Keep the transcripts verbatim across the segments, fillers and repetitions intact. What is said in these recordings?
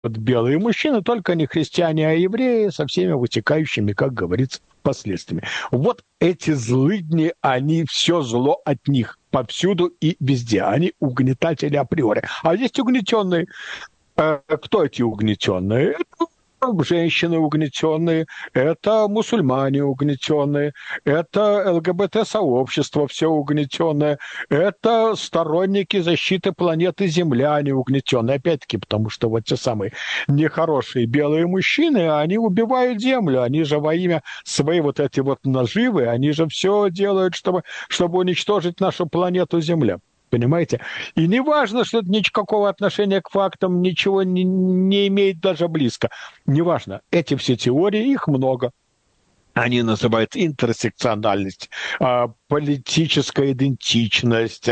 вот белые мужчины, только не христиане, а евреи, со всеми вытекающими, как говорится, последствиями. Вот эти злыдни, они все зло от них повсюду и везде. Они угнетатели априори. А есть угнетенные. Кто эти угнетенные? Это женщины угнетенные, это мусульмане угнетенные, это ЛГБТ-сообщество все угнетенное, это сторонники защиты планеты Земля не угнетенные. Опять-таки, потому что вот те самые нехорошие белые мужчины, они убивают Землю, они же во имя своей вот эти вот наживы, они же все делают, чтобы, чтобы уничтожить нашу планету Земля. Понимаете? И не важно, что это никакого отношения к фактам, ничего не, не имеет даже близко. Неважно. Эти все теории, их много. Они называют интерсекциональность, политическая идентичность,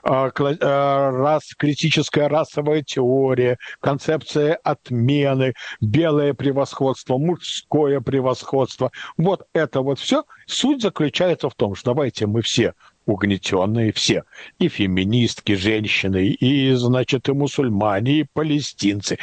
рас, критическая расовая теория, концепция отмены, белое превосходство, мужское превосходство. Вот это вот все. Суть заключается в том, что давайте мы все угнетенные, все. И феминистки, женщины, и, значит, и мусульмане, и палестинцы,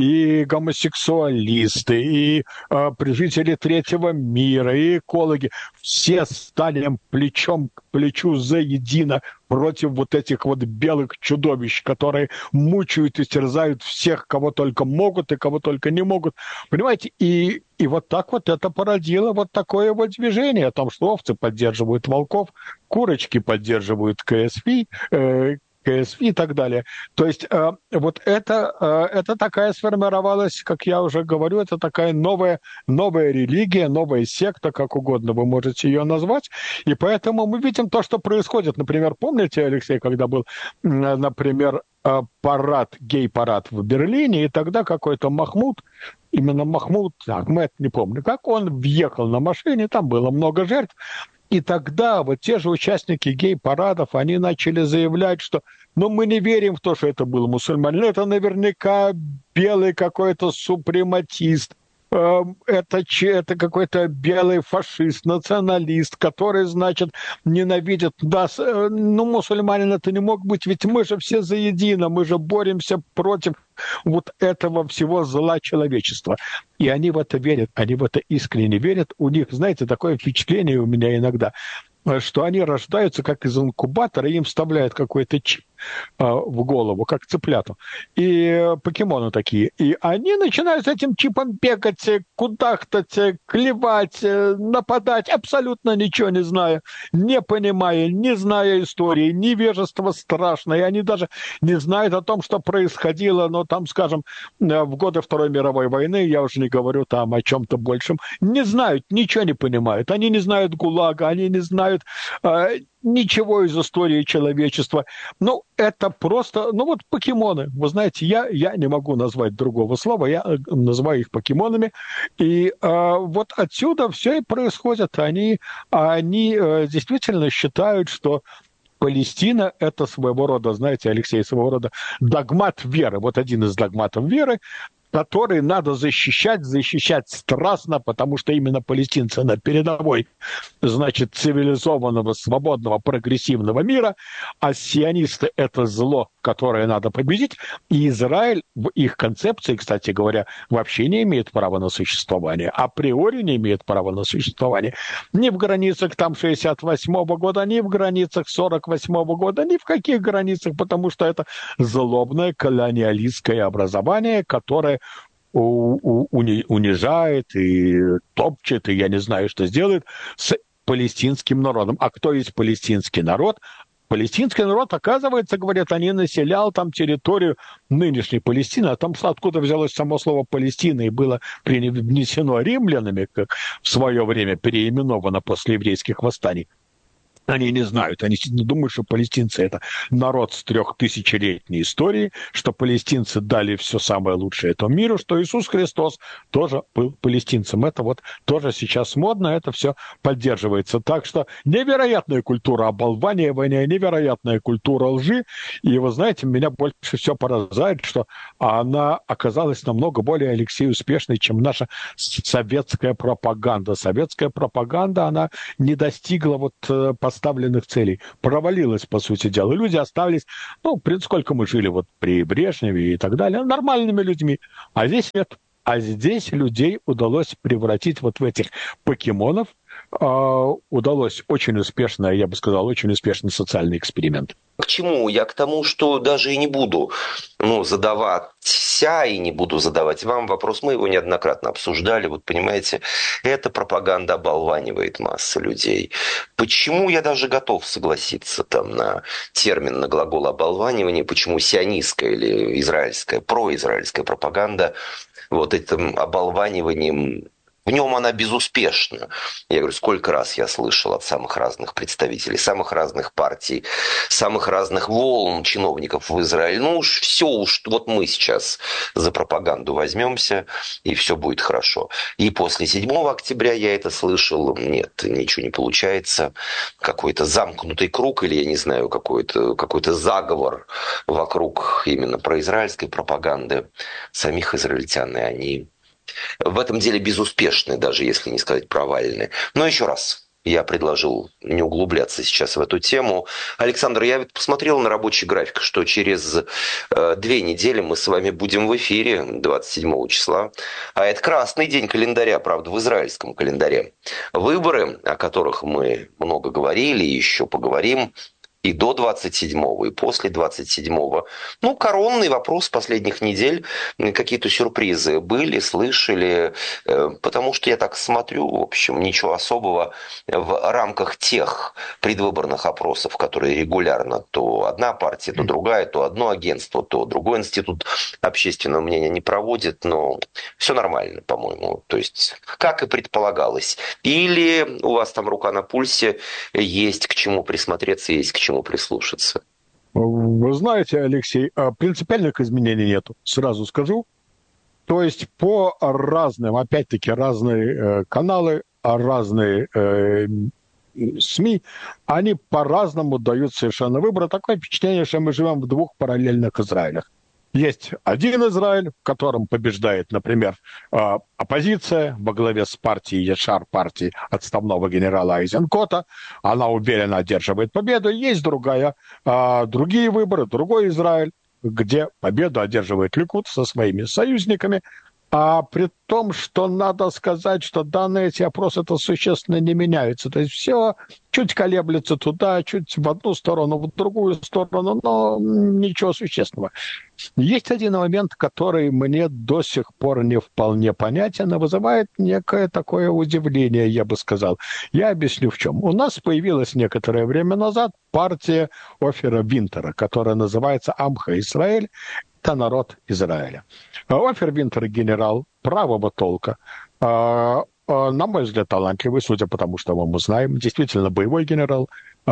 и гомосексуалисты, и э, жители третьего мира, и экологи. Все станем плечом к плечу заедино против вот этих вот белых чудовищ, которые мучают и терзают всех, кого только могут и кого только не могут. Понимаете? И, и вот так вот это породило вот такое вот движение. Там что овцы поддерживают волков, курочки поддерживают КСВ, э, КСВ и так далее. То есть э, вот это, э, это такая сформировалась, как я уже говорю, это такая новая, новая религия, новая секта, как угодно вы можете ее назвать. И поэтому мы видим то, что происходит. Например, помните, Алексей, когда был, например, парад, гей-парад в Берлине, и тогда какой-то Махмуд, именно Махмуд, Ахмед, не помню, как он въехал на машине, там было много жертв, и тогда вот те же участники гей-парадов, они начали заявлять, что ну, мы не верим в то, что это был мусульманин, это наверняка белый какой-то супрематист, это, это какой-то белый фашист, националист, который, значит, ненавидит нас. Ну, мусульманин это не мог быть, ведь мы же все заедино, мы же боремся против вот этого всего зла человечества. И они в это верят, они в это искренне верят. У них, знаете, такое впечатление у меня иногда, что они рождаются как из инкубатора, им вставляют какой-то чип э, в голову, как цыпляту. И э, покемоны такие. И они начинают с этим чипом бегать, кудахтать, клевать, э, нападать, абсолютно ничего не зная, не понимая, не зная истории, невежество страшное. И они даже не знают о том, что происходило, ну, там, скажем, э, в годы Второй мировой войны, я уже не говорю там о чем-то большем, не знают, ничего не понимают. Они не знают ГУЛАГа, они не знают э, ничего из истории человечества. Ну, это просто, ну вот покемоны. Вы знаете, я, я не могу назвать другого слова, я называю их покемонами. И э, вот отсюда все и происходит. Они, они э, действительно считают, что Палестина – это своего рода, знаете, Алексей, своего рода догмат веры. Вот один из догматов веры, который надо защищать, защищать страстно, потому что именно палестинцы на передовой, значит, цивилизованного, свободного, прогрессивного мира, а сионисты – это зло, которое надо победить, и Израиль в их концепции, кстати говоря, вообще не имеет права на существование, априори не имеет права на существование. Ни в границах там шестьдесят восьмого года, ни в границах сорок восьмого года, ни в каких границах, потому что это злобное колониалистское образование, которое унижает и топчет, и я не знаю, что сделает с палестинским народом. А кто есть палестинский народ? Палестинский народ, оказывается, говорят, они населял там территорию нынешней Палестины, а там откуда взялось само слово Палестина и было принесено римлянами, как в свое время переименовано после еврейских восстаний. Они не знают, они думают, что палестинцы – это народ с трехтысячелетней историей, что палестинцы дали все самое лучшее этому миру, что Иисус Христос тоже был палестинцем. Это вот тоже сейчас модно, это все поддерживается. Так что невероятная культура оболванивания, невероятная культура лжи. И вы знаете, меня больше всего поражает, что она оказалась намного более, Алексей, успешной, чем наша советская пропаганда. Советская пропаганда, она не достигла вот последних поставленных целей. Провалилась, по сути дела. Люди остались, ну, при- сколько мы жили вот при Брежневе и так далее, нормальными людьми. А здесь нет. А здесь людей удалось превратить вот в этих покемонов. А, удалось очень успешно, я бы сказал, очень успешный социальный эксперимент. К чему? Я к тому, что даже и не буду ну, задаваться и не буду задавать вам вопрос. Мы его неоднократно обсуждали. Вот понимаете, эта пропаганда оболванивает массы людей. Почему я даже готов согласиться там на термин, на глагол оболванивание, почему сионистская или израильская, произраильская пропаганда вот этим оболваниванием, в нем она безуспешна. Я говорю, сколько раз я слышал от самых разных представителей, самых разных партий, самых разных волн чиновников в Израиле. Ну уж все, уж вот мы сейчас за пропаганду возьмемся, и все будет хорошо. И после седьмого октября я это слышал. Нет, ничего не получается. Какой-то замкнутый круг, или я не знаю, какой-то какой-то заговор вокруг именно произраильской пропаганды. Самих израильтян, и они в этом деле безуспешны, даже если не сказать провальны. Но еще раз, я предложил не углубляться сейчас в эту тему. Александр, я ведь посмотрел на рабочий график, что через э, две недели мы с вами будем в эфире, двадцать седьмого числа. А это красный день календаря, правда, в израильском календаре. Выборы, о которых мы много говорили и еще поговорим, и до двадцать седьмого, и после двадцать седьмого. Ну, коронный вопрос последних недель. Какие-то сюрпризы были, слышали. Потому что я так смотрю, в общем, ничего особого в рамках тех предвыборных опросов, которые регулярно то одна партия, то другая, то одно агентство, то другой институт общественного мнения не проводит. Но все нормально, по-моему. То есть, как и предполагалось. Или у вас там рука на пульсе, есть к чему присмотреться, есть к чему прислушаться. Вы знаете, Алексей, принципиальных изменений нету, сразу скажу. То есть по разным, опять-таки, разные каналы, разные э, СМИ, они по-разному дают совершенно выбор. Такое впечатление, что мы живем в двух параллельных Израилях. Есть один Израиль, в котором побеждает, например, оппозиция во главе с партией Ешар, партией отставного генерала Айзенкота. Она уверенно одерживает победу. Есть другая, другие выборы, другой Израиль, где победу одерживает Ликуд со своими союзниками. А при том, что надо сказать, что данные эти опросы-то существенно не меняются. То есть все чуть колеблется туда, чуть в одну сторону, в другую сторону, но ничего существенного. Есть один момент, который мне до сих пор не вполне понятен, и вызывает некое такое удивление, я бы сказал. Я объясню в чем. У нас появилась некоторое время назад партия Офира Винтера, которая называется «Амха Исраэль». Это народ Израиля. Офир Винтер генерал правого толка, на мой взгляд, талантливый, судя по тому, что мы знаем, действительно боевой генерал,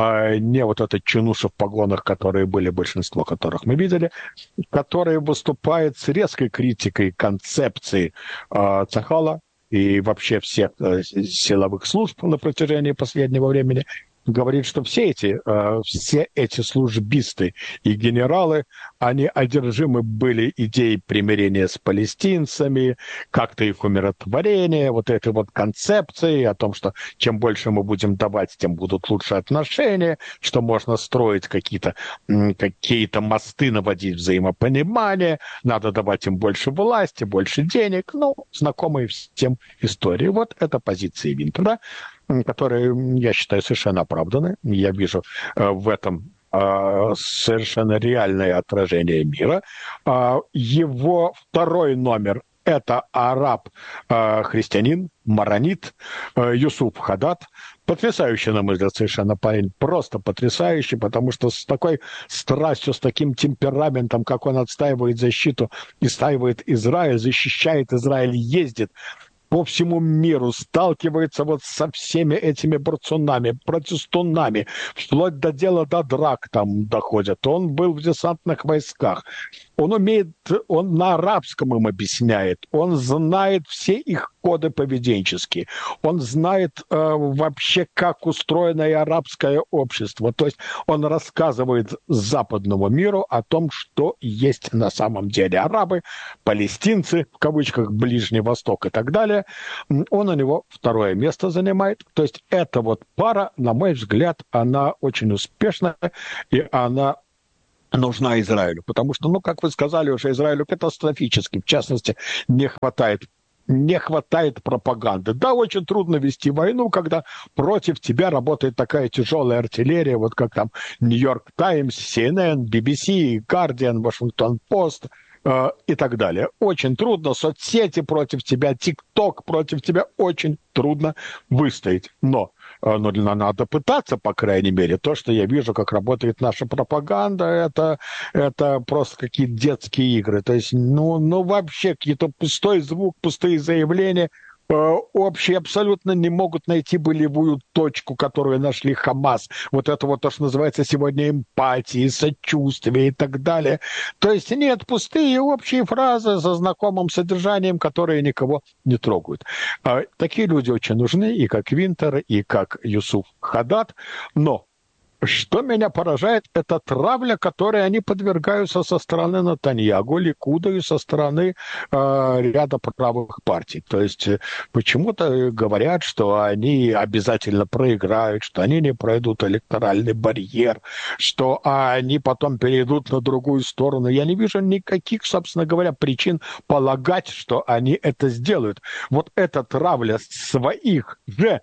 не вот этот чинуша в погонах, которые были, большинство которых мы видели, который выступает с резкой критикой концепции Цахала и вообще всех силовых служб на протяжении последнего времени. Говорит, что все эти, все эти службисты и генералы, они одержимы были идеей примирения с палестинцами, как-то их умиротворения, вот этой вот концепции о том, что чем больше мы будем давать, тем будут лучше отношения, что можно строить какие-то, какие-то мосты, наводить взаимопонимание, надо давать им больше власти, больше денег, ну, знакомые всем истории. Вот это позиции Винтера, которые, я считаю, совершенно оправданы. Я вижу э, в этом э, совершенно реальное отражение мира. Э, его второй номер – это араб-христианин, маронит э, Юсуф Хадад. Потрясающий, на мой взгляд, совершенно парень. Просто потрясающий, потому что с такой страстью, с таким темпераментом, как он отстаивает защиту, отстаивает Израиль, защищает Израиль, ездит по всему миру, сталкивается вот со всеми этими борцунами, протестунами, вплоть до дела, до драк там доходят. Он был в десантных войсках. Он умеет, он на арабском им объясняет, он знает все их коды поведенческие, он знает э, вообще, как устроено и арабское общество. То есть он рассказывает западному миру о том, что есть на самом деле арабы, палестинцы, в кавычках, Ближний Восток и так далее. Он у него второе место занимает. То есть эта вот пара, на мой взгляд, она очень успешна, и она нужна Израилю, потому что, ну, как вы сказали уже, Израилю катастрофически, в частности, не хватает не хватает пропаганды. Да, очень трудно вести войну, когда против тебя работает такая тяжелая артиллерия, вот как там Нью-Йорк Таймс, Си Эн Эн, Би Би Си, Гардиан, Вашингтон Пост э, и так далее. Очень трудно, соцсети против тебя, ТикТок против тебя, очень трудно выстоять. Но ну, надо пытаться, по крайней мере. То, что я вижу, как работает наша пропаганда, это, это просто какие-то детские игры. То есть, ну, ну вообще, какие-то пустой звук, пустые заявления, э, общие абсолютно не могут найти болевую точку, которую нашли Хамас. Вот это вот то, что называется сегодня эмпатией, сочувствием и так далее. То есть нет, пустые общие фразы со знакомым содержанием, которые никого не трогают. Э, такие люди очень нужны, и как Винтер, и как Юсуф Хадад. Но что меня поражает, это травля, которой они подвергаются со стороны Нетаньяху, Ликуда и со стороны э, ряда правых партий. То есть почему-то говорят, что они обязательно проиграют, что они не пройдут электоральный барьер, что они потом перейдут на другую сторону. Я не вижу никаких, собственно говоря, причин полагать, что они это сделают. Вот эта травля своих же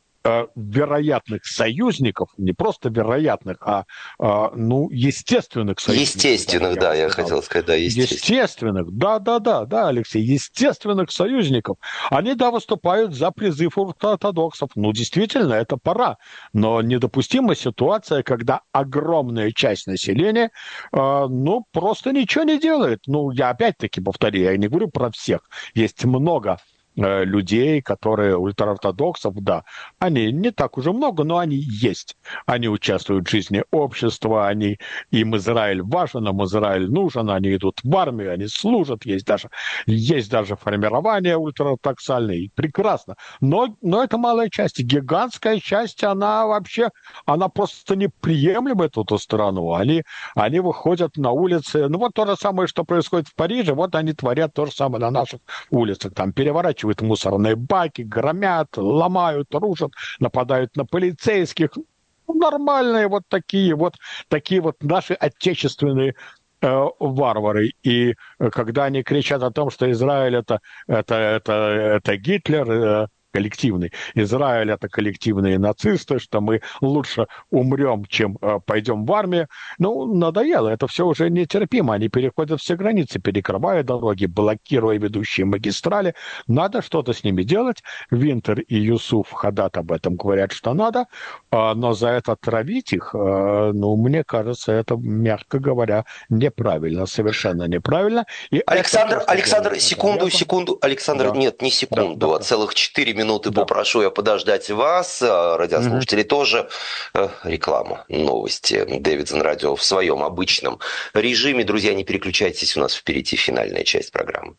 вероятных союзников, не просто вероятных, а, а ну, естественных союзников. Естественных, да, я, я хотел сказать, да, естественных. Естественных, да, да, да, да, Алексей, естественных союзников. Они, да, выступают за призыв ортодоксов. Ну, действительно, это пора. Но недопустима ситуация, когда огромная часть населения, э, ну, просто ничего не делает. Ну, я опять-таки повторю, я не говорю про всех. Есть много людей, которые ультраортодоксов, да, они не так уже много, но они есть. Они участвуют в жизни общества, они, им Израиль важен, им Израиль нужен, они идут в армию, они служат, есть даже, есть даже формирование ультраортодоксальное, прекрасно. Но, но это малая часть. Гигантская часть, она вообще, она просто неприемлема, эту, эту страну. Они, они выходят на улицы, ну вот то же самое, что происходит в Париже, вот они творят то же самое на наших улицах, там переворачивают мусорные баки, громят, ломают, рушат, нападают на полицейских. Нормальные вот такие вот, такие вот наши отечественные э, варвары. И когда они кричат о том, что Израиль это, это, это, это Гитлер, э, коллективный. Израиль — это коллективные нацисты, что мы лучше умрем, чем э, пойдем в армию. Ну, надоело, это все уже нетерпимо. Они переходят все границы, перекрывая дороги, блокируя ведущие магистрали. Надо что-то с ними делать. Винтер и Юсуф Хадад об этом говорят, что надо, э, но за это травить их, э, ну, мне кажется, это, мягко говоря, неправильно, совершенно неправильно. И Александр, Александр, секунду, это... секунду, Александр, да. Нет, не секунду, да, да, а целых четыре минуты да. Попрошу я подождать вас, радиослушатели mm-hmm. тоже. Реклама, новости. Дэвидсон Радио в своем обычном режиме. Друзья, не переключайтесь, у нас впереди финальная часть программы.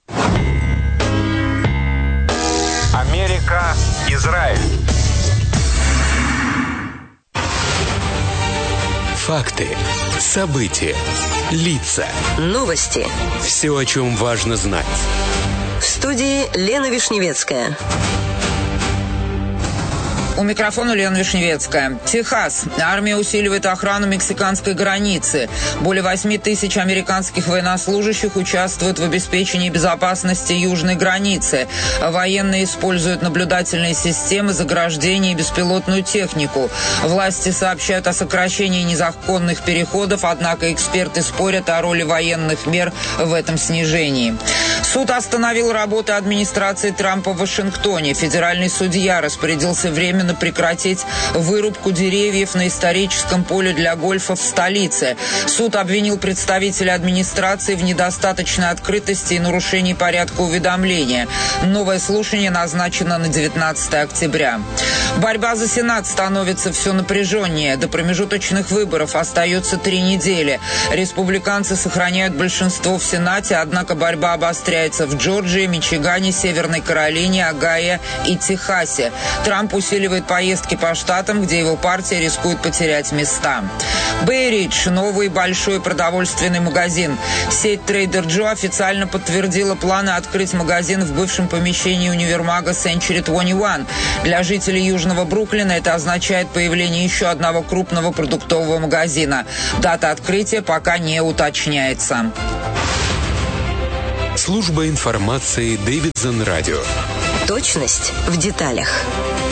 Америка, Израиль. Факты, события, лица. Новости. Все, о чем важно знать. В студии Лена Вишневецкая. У микрофона Лена Вишневецкая. Техас. Армия усиливает охрану мексиканской границы. Более восьми тысяч американских военнослужащих участвуют в обеспечении безопасности южной границы. Военные используют наблюдательные системы, заграждения и беспилотную технику. Власти сообщают о сокращении незаконных переходов, однако эксперты спорят о роли военных мер в этом снижении. Суд остановил работу администрации Трампа в Вашингтоне. Федеральный судья распорядился время немедленно прекратить вырубку деревьев на историческом поле для гольфа в столице. Суд обвинил представителя администрации в недостаточной открытости и нарушении порядка уведомления. Новое слушание назначено на девятнадцатое октября. Борьба за Сенат становится все напряженнее. До промежуточных выборов остается три недели. Республиканцы сохраняют большинство в Сенате, однако борьба обостряется в Джорджии, Мичигане, Северной Каролине, Огайо и Техасе. Трамп усиливает поездки по штатам, где его партия рискует потерять места. Бэй-Ридж – новый большой продовольственный магазин. Сеть Trader Joe официально подтвердила планы открыть магазин в бывшем помещении универмага Century двадцать один. Для жителей Южного Бруклина это означает появление еще одного крупного продуктового магазина. Дата открытия пока не уточняется. Служба информации Дэвидсон Радио. Точность в деталях.